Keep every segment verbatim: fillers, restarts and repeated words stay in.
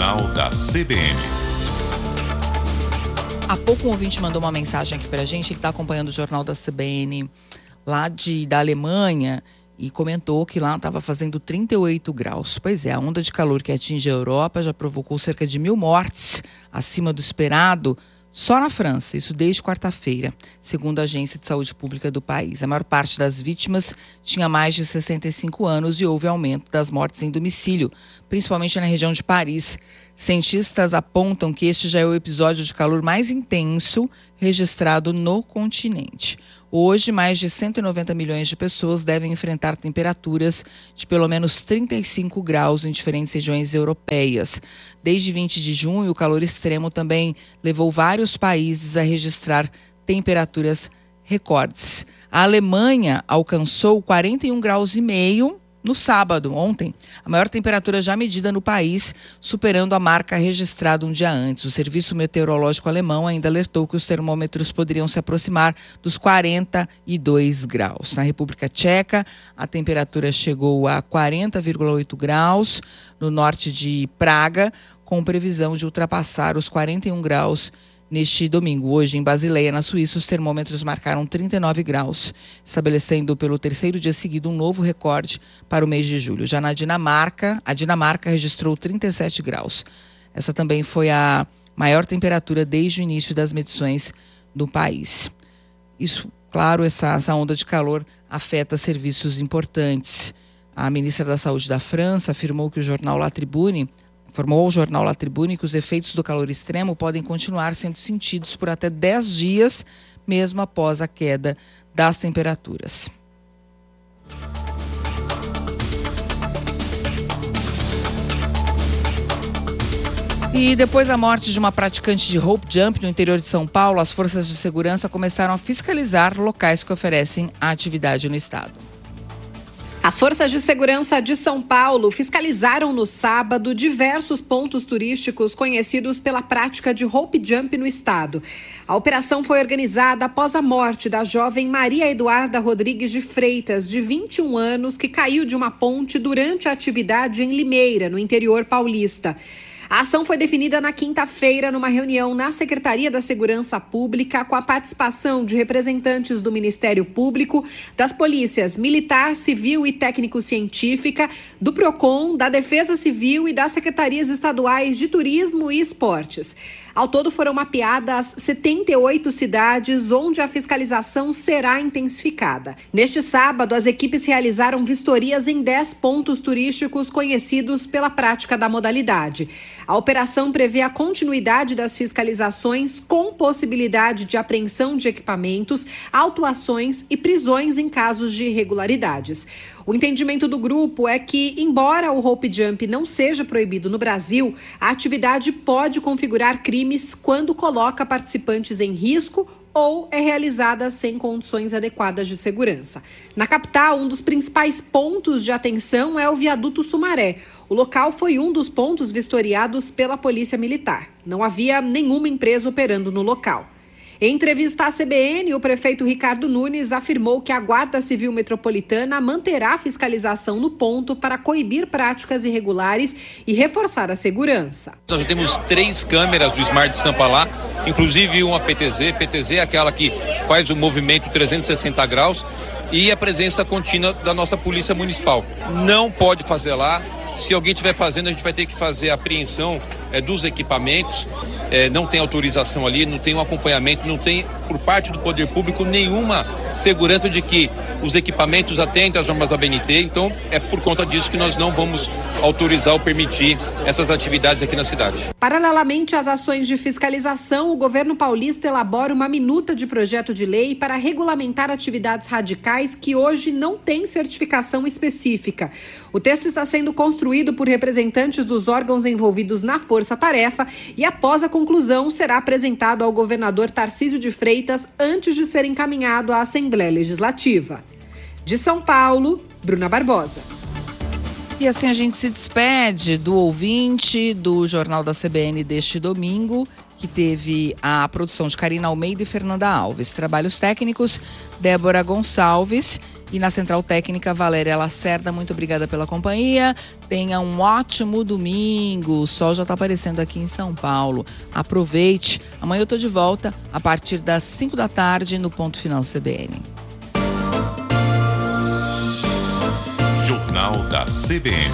Jornal da C B N. Há pouco um ouvinte mandou uma mensagem aqui pra gente, que está acompanhando o Jornal da C B N lá de, da Alemanha, e comentou que lá estava fazendo trinta e oito graus. Pois é, a onda de calor que atinge a Europa já provocou cerca de mil mortes acima do esperado só na França, isso desde quarta-feira, segundo a Agência de Saúde Pública do país. A maior parte das vítimas tinha mais de sessenta e cinco anos e houve aumento das mortes em domicílio, principalmente na região de Paris. Cientistas apontam que este já é o episódio de calor mais intenso registrado no continente. Hoje, mais de cento e noventa milhões de pessoas devem enfrentar temperaturas de pelo menos trinta e cinco graus em diferentes regiões europeias. Desde vinte de junho, o calor extremo também levou vários países a registrar temperaturas recordes. A Alemanha alcançou quarenta e um graus e meio no sábado, ontem, a maior temperatura já medida no país, superando a marca registrada um dia antes. O Serviço Meteorológico Alemão ainda alertou que os termômetros poderiam se aproximar dos quarenta e dois graus. Na República Tcheca, a temperatura chegou a quarenta vírgula oito graus, no norte de Praga, com previsão de ultrapassar os quarenta e um graus neste domingo. Hoje, em Basileia, na Suíça, os termômetros marcaram trinta e nove graus, estabelecendo pelo terceiro dia seguido um novo recorde para o mês de julho. Já na Dinamarca, a Dinamarca registrou trinta e sete graus. Essa também foi a maior temperatura desde o início das medições do país. Isso, claro, essa, essa onda de calor afeta serviços importantes. A ministra da Saúde da França afirmou que o jornal La Tribune Informou ao jornal La Tribune que os efeitos do calor extremo podem continuar sendo sentidos por até dez dias, mesmo após a queda das temperaturas. E depois da morte de uma praticante de rope jump no interior de São Paulo, as forças de segurança começaram a fiscalizar locais que oferecem a atividade no estado. As forças de segurança de São Paulo fiscalizaram no sábado diversos pontos turísticos conhecidos pela prática de rope jump no estado. A operação foi organizada após a morte da jovem Maria Eduarda Rodrigues de Freitas, de vinte e um anos, que caiu de uma ponte durante a atividade em Limeira, no interior paulista. A ação foi definida na quinta-feira numa reunião na Secretaria da Segurança Pública com a participação de representantes do Ministério Público, das polícias Militar, Civil e Técnico-Científica, do PROCON, da Defesa Civil e das Secretarias Estaduais de Turismo e Esportes. Ao todo foram mapeadas setenta e oito cidades onde a fiscalização será intensificada. Neste sábado, as equipes realizaram vistorias em dez pontos turísticos conhecidos pela prática da modalidade. A operação prevê a continuidade das fiscalizações com possibilidade de apreensão de equipamentos, autuações e prisões em casos de irregularidades. O entendimento do grupo é que, embora o rope jump não seja proibido no Brasil, a atividade pode configurar crimes quando coloca participantes em risco ou é realizada sem condições adequadas de segurança. Na capital, um dos principais pontos de atenção é o viaduto Sumaré. O local foi um dos pontos vistoriados pela Polícia Militar. Não havia nenhuma empresa operando no local. Em entrevista à C B N, o prefeito Ricardo Nunes afirmou que a Guarda Civil Metropolitana manterá a fiscalização no ponto para coibir práticas irregulares e reforçar a segurança. Nós já temos três câmeras do Smart Sampa lá, inclusive uma P T Z. P T Z é aquela que faz o movimento trezentos e sessenta graus, e a presença contínua da nossa Polícia Municipal. Não pode fazer lá. Se alguém estiver fazendo, a gente vai ter que fazer a apreensão é, dos equipamentos. É, não tem autorização ali, não tem um acompanhamento, não tem, por parte do poder público, nenhuma segurança de que os equipamentos atendem às normas da B N T. Então, é por conta disso que nós não vamos autorizar ou permitir essas atividades aqui na cidade. Paralelamente às ações de fiscalização, o governo paulista elabora uma minuta de projeto de lei para regulamentar atividades radicais que hoje não têm certificação específica. O texto está sendo construído por representantes dos órgãos envolvidos na força-tarefa e, após a conclusão, será apresentado ao governador Tarcísio de Freitas antes de ser encaminhado à Assembleia Legislativa. De São Paulo, Bruna Barbosa. E assim a gente se despede do ouvinte do Jornal da C B N deste domingo, que teve a produção de Karina Almeida e Fernanda Alves. Trabalhos técnicos, Débora Gonçalves. E na Central Técnica, Valéria Lacerda, muito obrigada pela companhia. Tenha um ótimo domingo. O sol já está aparecendo aqui em São Paulo. Aproveite. Amanhã eu estou de volta a partir das cinco da tarde no Ponto Final C B N. Jornal da C B N.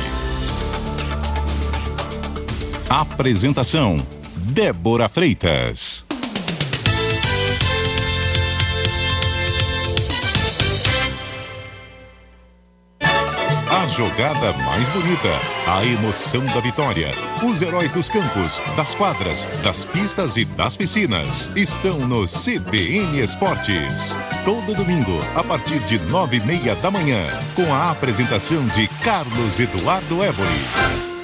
Apresentação: Débora Freitas. A jogada mais bonita, a emoção da vitória, os heróis dos campos, das quadras, das pistas e das piscinas estão no C B N Esportes. Todo domingo, a partir de nove e meia da manhã, com a apresentação de Carlos Eduardo Éboli.